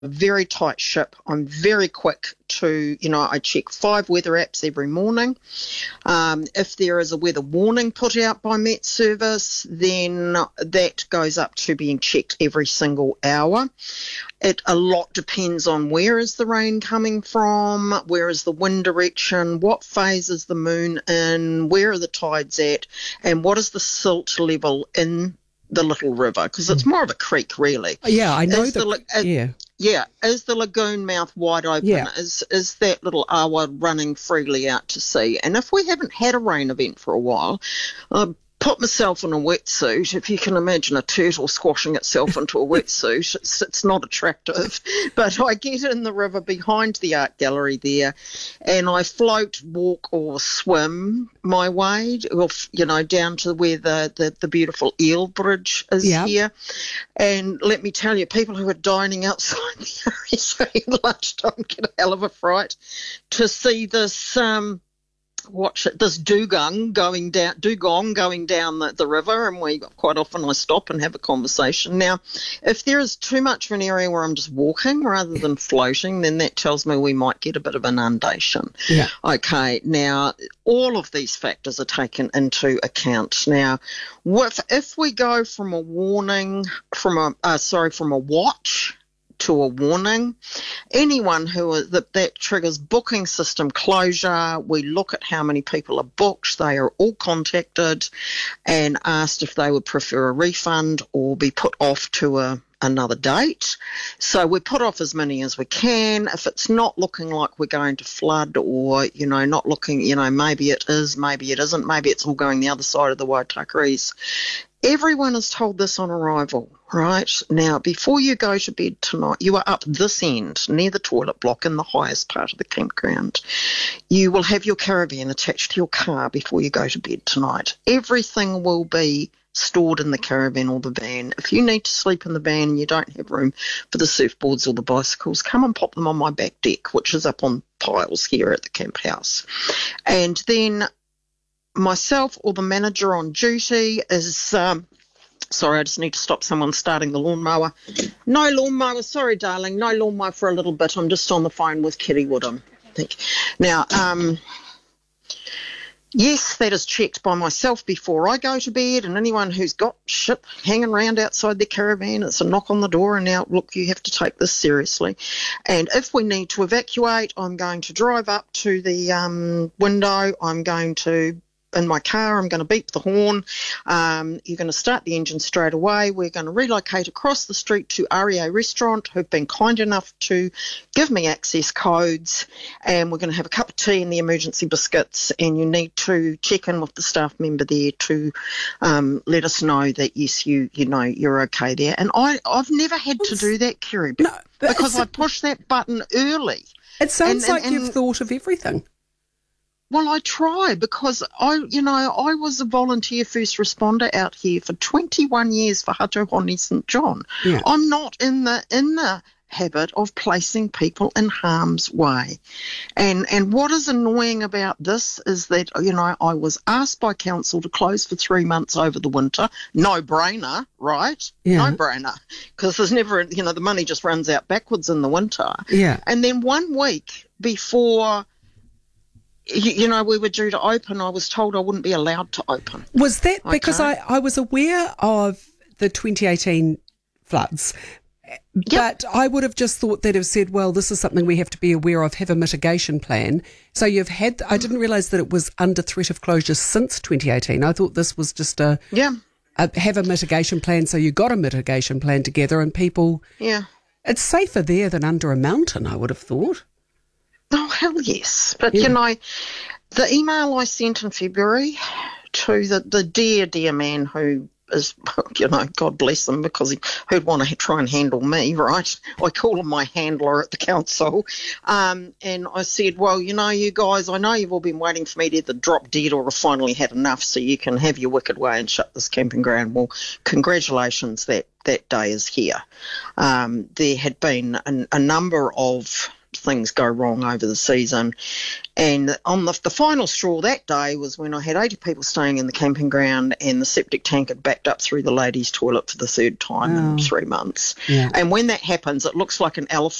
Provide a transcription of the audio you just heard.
very tight ship. I'm very quick to, I check 5 weather apps every morning. If there is a weather warning put out by Met Service, then that goes up to being checked every single hour. A lot depends on where is the rain coming from, where is the wind direction, what phase is the moon in, where are the tides at, and what is the silt level in the little river, because it's more of a creek, really. Yeah, I know. Yeah, is the lagoon mouth wide open? Yeah. Is that little awa running freely out to sea? And if we haven't had a rain event for a while, put myself in a wetsuit. If you can imagine a turtle squashing itself into a wetsuit, it's not attractive. But I get in the river behind the art gallery there, and I float, walk, or swim my way, down to where the beautiful eel bridge is here. And let me tell you, people who are dining outside the area at lunchtime get a hell of a fright to see this. This dugong going down the river, and quite often I stop and have a conversation. Now, if there is too much of an area where I'm just walking rather than floating, then that tells me we might get a bit of inundation. Yeah. Okay. Now, all of these factors are taken into account. Now, if we go from a warning, from a watch to a warning, anyone that triggers booking system closure, we look at how many people are booked. They are all contacted and asked if they would prefer a refund or be put off to another date. So we put off as many as we can. If it's not looking like we're going to flood, or not looking, maybe it is, maybe it isn't, maybe it's all going the other side of the Waitakere's. Everyone is told this on arrival, right? Now, before you go to bed tonight, you are up this end, near the toilet block in the highest part of the campground. You will have your caravan attached to your car before you go to bed tonight. Everything will be stored in the caravan or the van. If you need to sleep in the van and you don't have room for the surfboards or the bicycles, come and pop them on my back deck, which is up on piles here at the camp house. And then myself or the manager on duty is, sorry, I just need to stop someone starting the lawnmower. No lawnmower, sorry, darling, no lawnmower for a little bit. I'm just on the phone with Kitty Woodham. Now, yes, that is checked by myself before I go to bed, and anyone who's got shit hanging around outside their caravan, it's a knock on the door, and now, look, you have to take this seriously. And if we need to evacuate, I'm going to drive up to the window. I'm going to, in my car, I'm going to beep the horn. You're going to start the engine straight away. We're going to relocate across the street to REA Restaurant, who've been kind enough to give me access codes, and we're going to have a cup of tea and the emergency biscuits, and you need to check in with the staff member there to let us know that, yes, you're okay there. And I've never had to do that, Kerry, because I pushed that button early. It sounds like you've thought of everything. Well, I try, because I was a volunteer first responder out here for 21 years for Hatohone St John. Yeah. I'm not in the habit of placing people in harm's way. And what is annoying about this is that, I was asked by council to close for 3 months over the winter. No brainer, right? Yeah. No brainer. Because there's never, the money just runs out backwards in the winter. Yeah. And then 1 week before we were due to open, I was told I wouldn't be allowed to open. Was that because I was aware of the 2018 floods, but I would have just thought they'd have said, well, this is something we have to be aware of, have a mitigation plan. So I didn't realise that it was under threat of closure since 2018. I thought this was just have a mitigation plan, so you got a mitigation plan together and people... Yeah. It's safer there than under a mountain, I would have thought. Oh, hell yes. But, the email I sent in February to the dear man who is, God bless him, because who'd want to try and handle me, right? I call him my handler at the council. And I said, well, you guys, I know you've all been waiting for me to either drop dead or have finally had enough so you can have your wicked way and shut this camping ground. Well, congratulations, that day is here. There had been a number of things go wrong over the season. And on the final straw that day was when I had 80 people staying in the camping ground and the septic tank had backed up through the ladies' toilet for the third time in 3 months. Yeah. And when that happens, it looks like an elephant